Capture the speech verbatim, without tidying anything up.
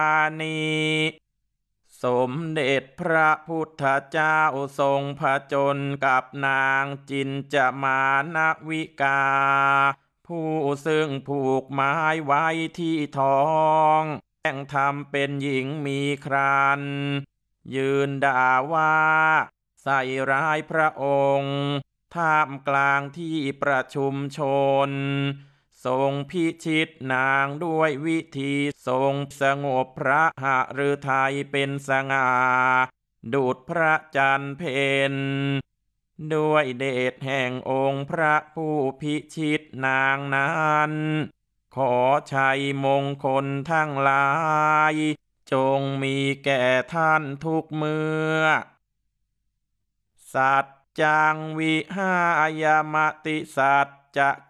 านีสมเด็จพระพุทธเจ้าทรงผจญกับนางจินจามานวิกาผู้ซึ่งผูกไม้ไว้ที่ท้องแกล้งทำเป็นหญิงมีครรภ์ยืนด่าว่าใส่ร้ายพระองค์ท่ามกลางที่ประชุมชนทรงพิชิตนางด้วยวิธีทรงสงบพระหฤทัยเป็นสง่าดุจพระจันทร์เพ็ญด้วยเดชแห่งองค์พระผู้พิชิตนางนั้นขอชัยมงคลทั้งหลายจงมีแก่ท่านทุกเมื่อสัจจังวิหายมติสัจจะ